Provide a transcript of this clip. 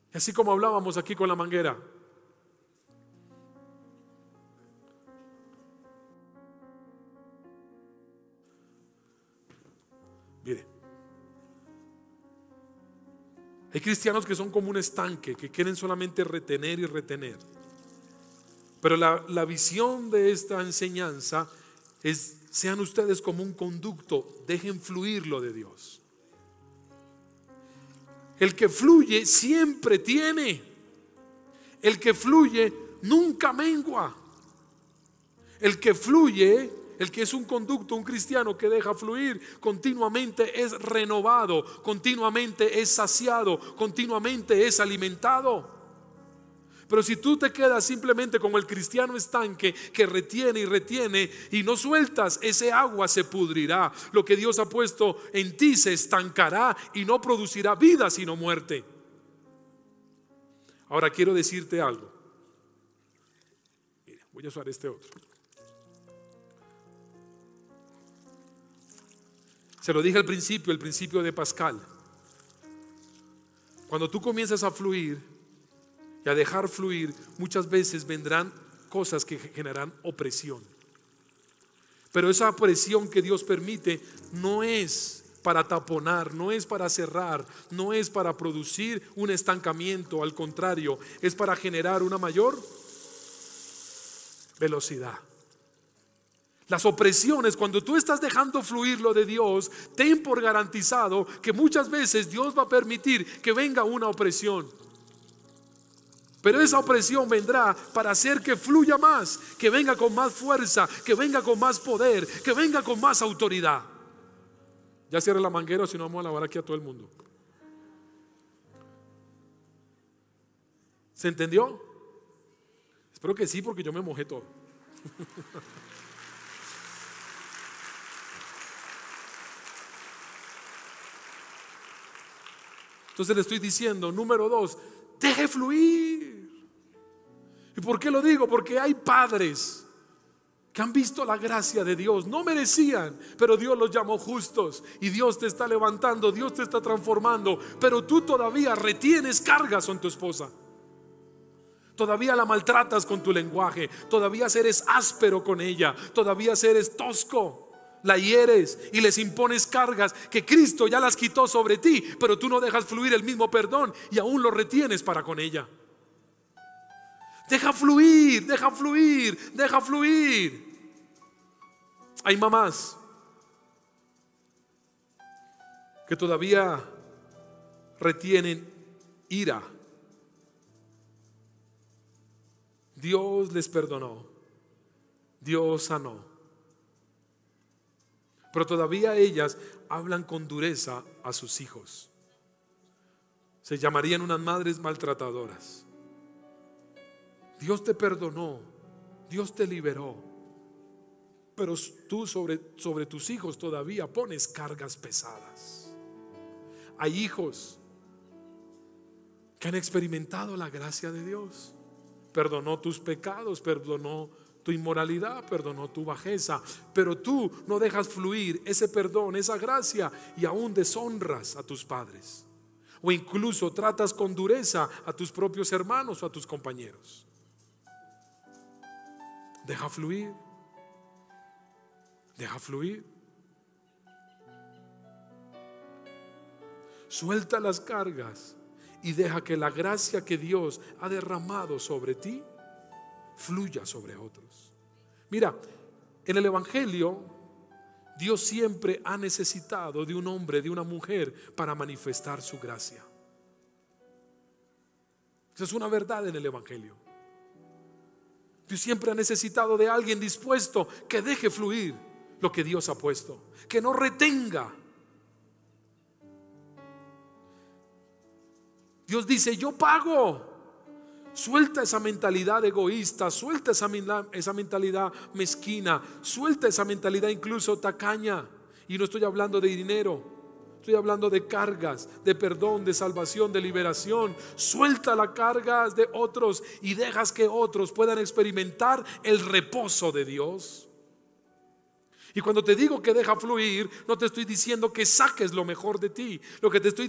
Así como hablábamos aquí con la manguera. Mire, hay cristianos que son como un estanque, que quieren solamente retener y retener. Pero la visión de esta enseñanza es: sean ustedes como un conducto, dejen fluir lo de Dios. El que fluye siempre tiene. El que fluye nunca mengua. El que fluye, el que es un conducto, un cristiano que deja fluir, continuamente es renovado, continuamente es saciado, continuamente es alimentado. Pero si tú te quedas simplemente como el cristiano estanque que retiene y retiene y no sueltas, ese agua se pudrirá. Lo que Dios ha puesto en ti se estancará y no producirá vida sino muerte. Ahora quiero decirte algo. Mira, voy a usar este otro. Se lo dije al principio, el principio de Pascal. Cuando tú comienzas a fluir y a dejar fluir, muchas veces vendrán cosas que generarán opresión. Pero esa opresión que Dios permite no es para taponar, no es para cerrar, no es para producir un estancamiento. Al contrario, es para generar una mayor velocidad. Las opresiones, cuando tú estás dejando fluir lo de Dios, ten por garantizado que muchas veces Dios va a permitir que venga una opresión. Pero esa opresión vendrá para hacer que fluya más, que venga con más fuerza, que venga con más poder, que venga con más autoridad. Ya cierre la manguera, si no vamos a lavar aquí a todo el mundo. ¿Se entendió? Espero que sí, porque yo me mojé todo. Entonces le estoy diciendo, número 2, deje fluir. ¿Y por qué lo digo? Porque hay padres que han visto la gracia de Dios, no merecían, pero Dios los llamó justos y Dios te está levantando, Dios te está transformando, pero tú todavía retienes cargas con tu esposa. Todavía la maltratas con tu lenguaje, todavía eres áspero con ella, todavía eres tosco. La hieres y les impones cargas que Cristo ya las quitó sobre ti, pero tú no dejas fluir el mismo perdón y aún lo retienes para con ella. Deja fluir, deja fluir, deja fluir. Hay mamás que todavía retienen ira. Dios les perdonó, Dios sanó, pero todavía ellas hablan con dureza a sus hijos. Se llamarían unas madres maltratadoras. Dios te perdonó, Dios te liberó, pero tú sobre tus hijos todavía pones cargas pesadas. Hay hijos que han experimentado la gracia de Dios. Perdonó tus pecados, perdonó tu inmoralidad, perdonó tu bajeza, pero tú no dejas fluir ese perdón, esa gracia, y aún deshonras a tus padres, o incluso tratas con dureza a tus propios hermanos o a tus compañeros. Deja fluir, deja fluir. Suelta las cargas y deja que la gracia que Dios ha derramado sobre ti fluya sobre otros. Mira, en el Evangelio Dios siempre ha necesitado de un hombre, de una mujer para manifestar su gracia. Esa es una verdad en el Evangelio. Dios siempre ha necesitado de alguien dispuesto que deje fluir lo que Dios ha puesto, que no retenga. Dios dice: yo pago. Suelta esa mentalidad egoísta, suelta esa mentalidad mezquina, suelta esa mentalidad incluso tacaña. Y no estoy hablando de dinero, estoy hablando de cargas, de perdón, de salvación, de liberación. Suelta las cargas de otros y dejas que otros puedan experimentar el reposo de Dios. Y cuando te digo que deja fluir, no te estoy diciendo que saques lo mejor de ti. Lo que te estoy